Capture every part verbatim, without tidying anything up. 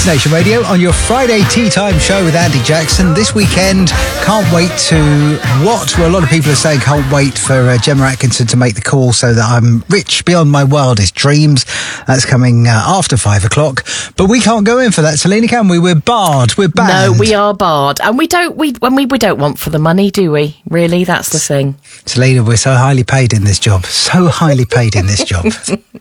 Nation Radio on your Friday Tea Time show with Andy Jackson. This weekend, can't wait to what? Well, a lot of people are saying can't wait for uh, Gemma Atkinson to make the call so that I'm rich beyond my wildest dreams. That's coming uh, after five o'clock. But we can't go in for that, Selena, can we? We're barred. We're banned. No, we are barred. And we don't, we, when we, we don't want for the money, do we? Really? That's the thing. Selena, we're so highly paid in this job. So highly paid in this job.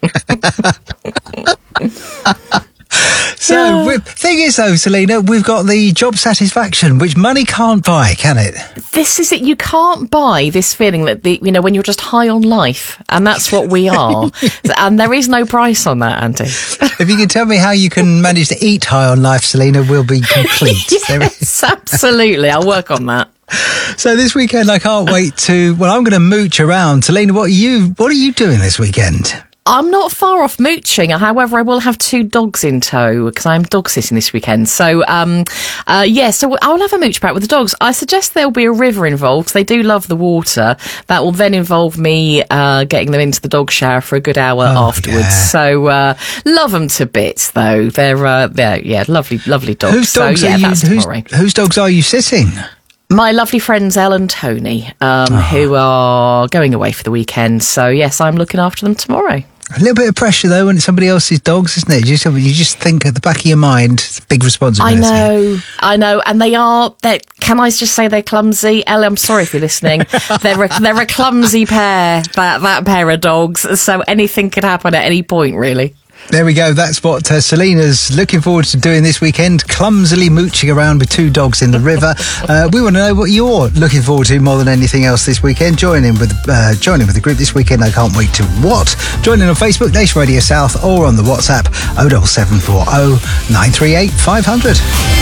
So, yeah. Thing is though, Selena, we've got the job satisfaction, which money can't buy, can it? This is it. You can't buy this feeling that, the you know, when you're just high on life, and that's what we are. And there is no price on that, Andy. If you can tell me how you can manage to eat high on life, Selena, we'll be complete. Yes, absolutely. I'll work on that. So this weekend, I can't wait to, well, I'm going to mooch around. Selena, what are you, what are you doing this weekend? I'm not far off mooching. However, I will have two dogs in tow because I'm dog sitting this weekend. So, um, uh, yeah, so I'll have a mooch about with the dogs. I suggest there'll be a river involved. They do love the water. That will then involve me uh, getting them into the dog shower for a good hour oh, afterwards. Yeah. So, uh, love them to bits, though. They're, uh, they're yeah, lovely, lovely dogs. Whose dogs so, yeah, are you, that's whose, tomorrow. Whose dogs are you sitting? My lovely friends Elle and Tony, um, oh. who are going away for the weekend. So, yes, I'm looking after them tomorrow. A little bit of pressure, though, when it's somebody else's dogs, isn't it? You just, you just think at the back of your mind, it's a big responsibility. I know, I know. And they are, can I just say they're clumsy? Elle, I'm sorry if you're listening. they're, a, they're a clumsy pair, that, that pair of dogs. So anything could happen at any point, really. There we go. That's what uh, Selena's looking forward to doing this weekend, clumsily mooching around with two dogs in the river. Uh, we want to know what you're looking forward to more than anything else this weekend. Join in with uh, join in with the group this weekend. I can't wait to what? Join in on Facebook, Nation Radio South, or on the WhatsApp oh double seven four oh nine three eight five hundred.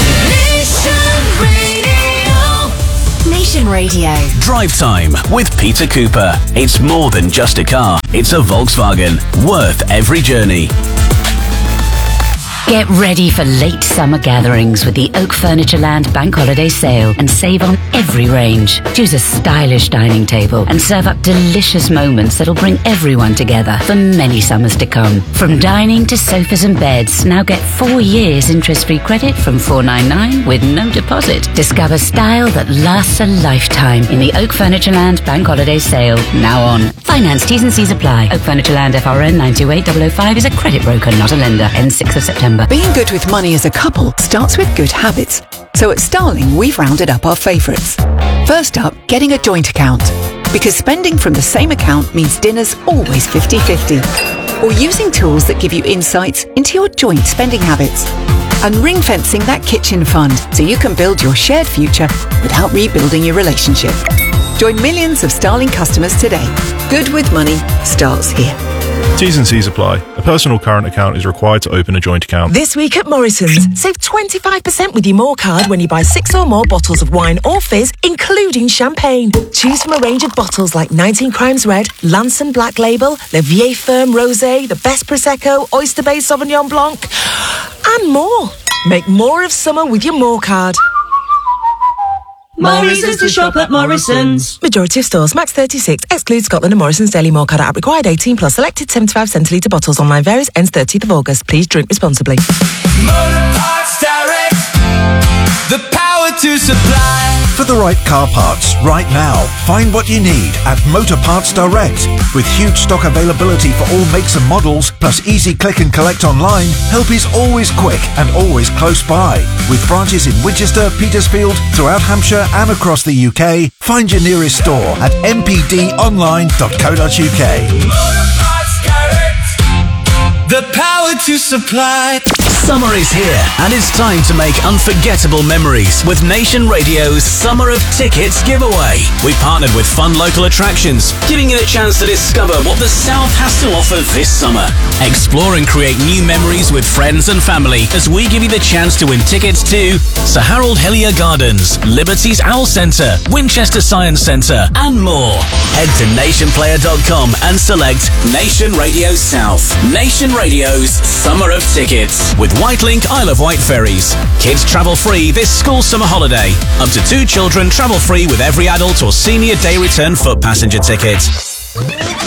Nation Radio. Drive Time with Peter Cooper. It's more than just a car. It's a Volkswagen. Worth every journey. Get ready for late summer gatherings with the Oak Furnitureland Bank Holiday Sale and save on every range. Choose a stylish dining table and serve up delicious moments that'll bring everyone together for many summers to come. From dining to sofas and beds, now get four years interest-free credit from four ninety-nine with no deposit. Discover style that lasts a lifetime in the Oak Furnitureland Bank Holiday Sale, now on. Finance T's and C's apply. Oak Furnitureland F R N nine two eight zero zero five is a credit broker, not a lender. Ends sixth of September. Being good with money as a couple starts with good habits. So at Starling, we've rounded up our favourites. First up, getting a joint account. Because spending from the same account means dinner's always fifty-fifty. Or using tools that give you insights into your joint spending habits. And ring-fencing that kitchen fund so you can build your shared future without rebuilding your relationship. Join millions of Starling customers today. Good with money starts here. T's and C's apply. A personal current account is required to open a joint account. This week at Morrison's, save twenty-five percent with your More card when you buy six or more bottles of wine or fizz, including champagne. Choose from a range of bottles like nineteen Crimes Red, Lanson Black Label, Le Vieille Ferme Rosé, the Best Prosecco, Oyster Bay Sauvignon Blanc, and more. Make more of summer with your More card. More reasons to shop at Morrison's. Majority of stores, max thirty-six. Excludes Scotland and Morrison's Daily More card app. Required eighteen plus. Selected seventy-five centilitre bottles. Online varies. Ends thirtieth of August. Please drink responsibly. Motor Parts Direct. The power to supply. For the right car parts right now, find what you need at Motor Parts Direct. With huge stock availability for all makes and models, plus easy click and collect online, help is always quick and always close by. With branches in Winchester, Petersfield, throughout Hampshire and across the U K, find your nearest store at m p d online dot co dot u k. Motor Parts Direct. The power to supply. Summer is here, and it's time to make unforgettable memories with Nation Radio's Summer of Tickets giveaway. We partnered with fun local attractions, giving you a chance to discover what the South has to offer this summer. Explore and create new memories with friends and family as we give you the chance to win tickets to Sir Harold Hillier Gardens, Liberty's Owl Centre, Winchester Science Centre, and more. Head to nation player dot com and select Nation Radio South. Nation Radio's Summer of Tickets. With Whitelink Isle of Wight ferries. Kids travel free this school summer holiday. Up to two children travel free with every adult or senior day return foot passenger ticket.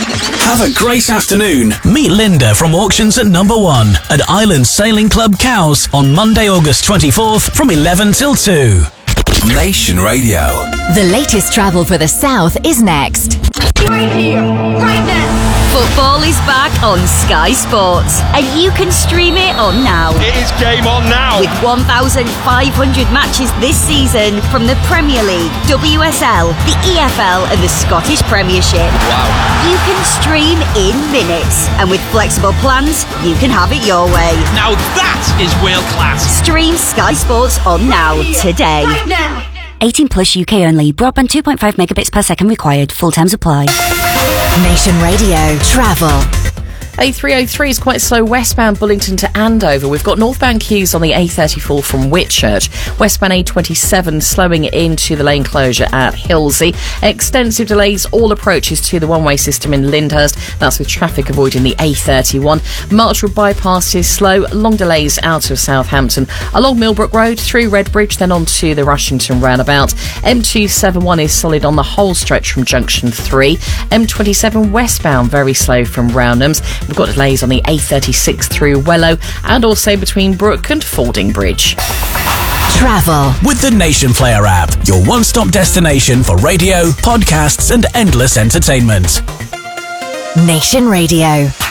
Have a great afternoon. Meet Linda from Auctions at Number One at Island Sailing Club Cowes on Monday, August twenty-fourth from eleven till two. Nation Radio. The latest travel for the South is next. Right here, right now. Football is back on Sky Sports, and you can stream it on now. It is game on now. With one thousand five hundred matches this season from the Premier League, W S L, the E F L and the Scottish Premiership. Wow. You can stream in minutes, and with flexible plans, you can have it your way. Now that is world class. Stream Sky Sports on now, today. Right now. eighteen plus U K only. Broadband two point five megabits per second required. Full terms apply. Nation Radio Travel. A three oh three is quite slow westbound Bullington to Andover. We've got northbound queues on the A thirty-four from Whitchurch. Westbound A twenty-seven slowing into the lane closure at Hilsey. Extensive delays, all approaches to the one-way system in Lyndhurst. That's with traffic avoiding the A thirty-one. Marchwood bypass is slow. Long delays out of Southampton. Along Millbrook Road, through Redbridge, then on to the Rushington roundabout. M two seventy-one is solid on the whole stretch from Junction three. M twenty-seven westbound, very slow from Roundhams. We've got delays on the A thirty-six through Wellow and also between Brook and Fording Bridge. Travel. With the Nation Player app, your one-stop destination for radio, podcasts and endless entertainment. Nation Radio.